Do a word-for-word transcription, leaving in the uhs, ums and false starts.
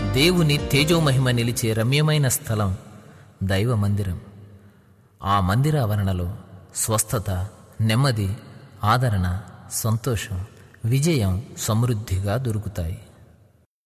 దేవుని తేజోమహిమ నిలిచే రమ్యమైన స్థలం దైవ మందిరం. ఆ మందిర ఆవరణలో స్వస్థత, నెమ్మది, ఆదరణ, సంతోషం, విజయం సమృద్ధిగా దొరుకుతాయి.